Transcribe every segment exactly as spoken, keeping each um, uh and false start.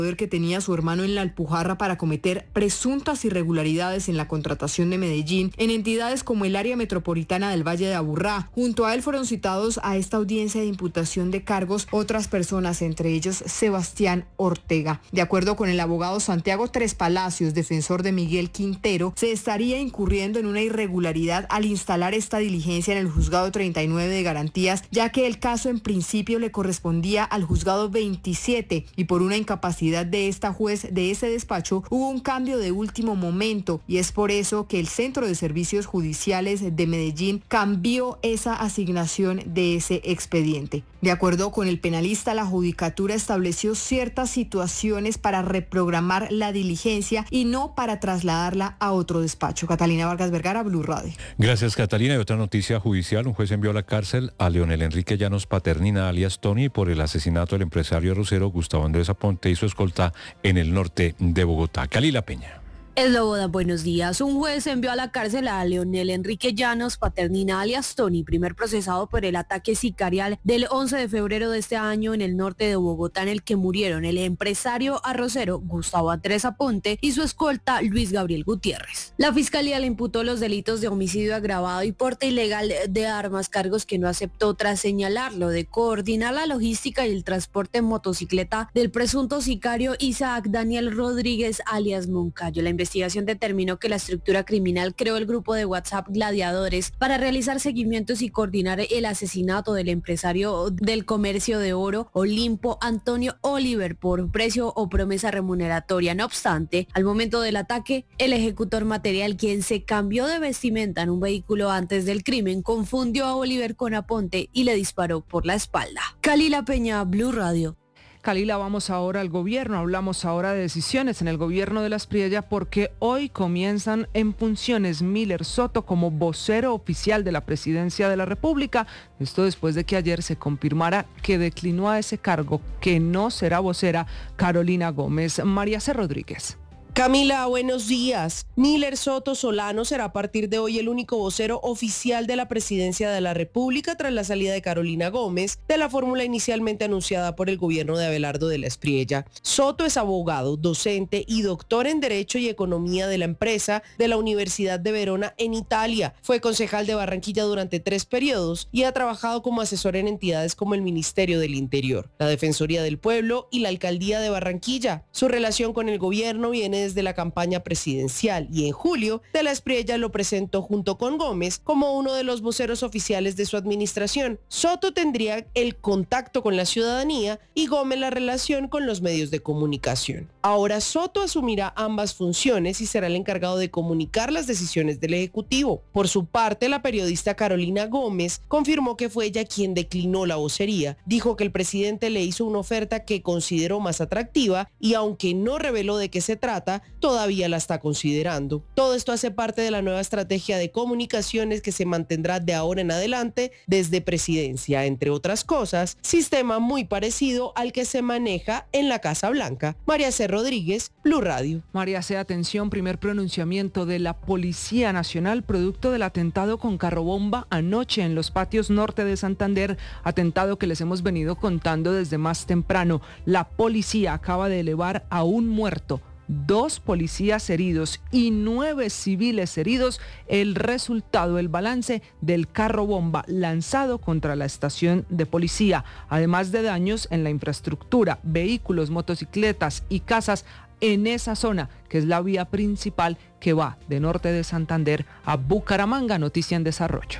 poder que tenía su hermano en la Alpujarra para cometer presuntas irregularidades en la contratación de Medellín en entidades como el área metropolitana del Valle de Aburrá. Junto a él fueron citados a esta audiencia de imputación de cargos otras personas, entre ellos Sebastián Ortega. De acuerdo con el abogado Santiago Tres Palacios, defensor de Miguel Quintero, se estaría incurriendo en una irregularidad al instalar esta diligencia en el juzgado treinta y nueve de garantías, ya que el caso en principio le correspondía al juzgado veintisiete y por una incapacidad de esta juez de ese despacho hubo un cambio de último momento y es por eso que el Centro de Servicios Judiciales de Medellín cambió esa asignación de ese expediente. De acuerdo con el penalista, la judicatura estableció ciertas situaciones para reprogramar la diligencia y no para trasladarla a otro despacho. Catalina Vargas Vergara, Blue Radio. Gracias, Catalina. Y otra noticia judicial: un juez envió a la cárcel a Leonel Enrique Llanos Paternina, alias Tony, por el asesinato del empresario arrocero Gustavo Andrés Aponte y su escolta en el norte de Bogotá. Calila Peña. Esloboda, buenos días. Un juez envió a la cárcel a Leonel Enrique Llanos Paternina, alias Tony, primer procesado por el ataque sicarial del once de febrero de este año en el norte de Bogotá, en el que murieron el empresario arrocero Gustavo Andrés Aponte y su escolta Luis Gabriel Gutiérrez. La fiscalía le imputó los delitos de homicidio agravado y porte ilegal de armas, cargos que no aceptó tras señalarlo de coordinar la logística y el transporte en motocicleta del presunto sicario Isaac Daniel Rodríguez, alias Moncayo. La La investigación determinó que la estructura criminal creó el grupo de WhatsApp Gladiadores para realizar seguimientos y coordinar el asesinato del empresario del comercio de oro Olimpo Antonio Oliver por precio o promesa remuneratoria. No obstante, al momento del ataque, el ejecutor material, quien se cambió de vestimenta en un vehículo antes del crimen, confundió a Oliver con Aponte y le disparó por la espalda. Calila Peña, Blue Radio. Calila, vamos ahora al gobierno, hablamos ahora de decisiones en el gobierno de Las Priella porque hoy comienzan en funciones Miller Soto como vocero oficial de la Presidencia de la República. Esto después de que ayer se confirmara que declinó a ese cargo, que no será vocera Carolina Gómez. María C. Rodríguez. Camila, buenos días. Miller Soto Solano será a partir de hoy el único vocero oficial de la Presidencia de la República tras la salida de Carolina Gómez de la fórmula inicialmente anunciada por el gobierno de Abelardo de la Espriella. Soto es abogado, docente y doctor en Derecho y Economía de la Empresa de la Universidad de Verona en Italia. Fue concejal de Barranquilla durante tres periodos y ha trabajado como asesor en entidades como el Ministerio del Interior, la Defensoría del Pueblo y la Alcaldía de Barranquilla. Su relación con el gobierno viene desde la campaña presidencial y en julio de la Espriella lo presentó junto con Gómez como uno de los voceros oficiales de su administración. Soto tendría el contacto con la ciudadanía y Gómez la relación con los medios de comunicación. Ahora Soto asumirá ambas funciones y será el encargado de comunicar las decisiones del Ejecutivo. Por su parte, la periodista Carolina Gómez confirmó que fue ella quien declinó la vocería. Dijo que el presidente le hizo una oferta que consideró más atractiva y aunque no reveló de qué se trata, todavía la está considerando. Todo esto hace parte de la nueva estrategia de comunicaciones que se mantendrá de ahora en adelante desde Presidencia, entre otras cosas, sistema muy parecido al que se maneja en la Casa Blanca. María C. Rodríguez, Blue Radio. María C., atención, primer pronunciamiento de la Policía Nacional producto del atentado con carrobomba anoche en los patios norte de Santander, atentado que les hemos venido contando desde más temprano. La policía acaba de elevar a un muerto, dos policías heridos y nueve civiles heridos, el resultado, el balance del carro bomba lanzado contra la estación de policía, además de daños en la infraestructura, vehículos, motocicletas y casas en esa zona, que es la vía principal que va de norte de Santander a Bucaramanga. Noticia en desarrollo.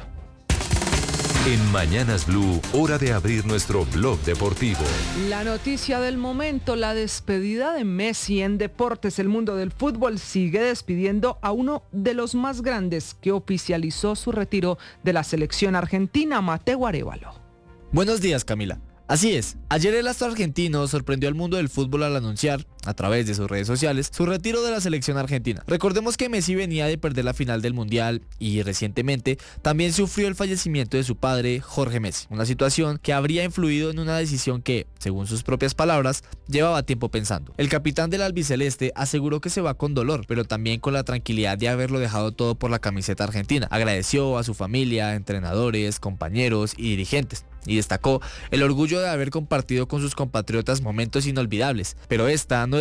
En Mañanas Blue, hora de abrir nuestro blog deportivo. La noticia del momento, la despedida de Messi en deportes. El mundo del fútbol sigue despidiendo a uno de los más grandes que oficializó su retiro de la selección argentina, Mateo Arévalo. Buenos días, Camila. Así es, ayer el astro argentino sorprendió al mundo del fútbol al anunciar, a través de sus redes sociales, su retiro de la selección argentina. Recordemos que Messi venía de perder la final del Mundial y recientemente también sufrió el fallecimiento de su padre, Jorge Messi, una situación que habría influido en una decisión que, según sus propias palabras, llevaba tiempo pensando. El capitán del albiceleste aseguró que se va con dolor, pero también con la tranquilidad de haberlo dejado todo por la camiseta argentina. Agradeció a su familia, entrenadores, compañeros y dirigentes, y destacó el orgullo de haber compartido con sus compatriotas momentos inolvidables, pero esta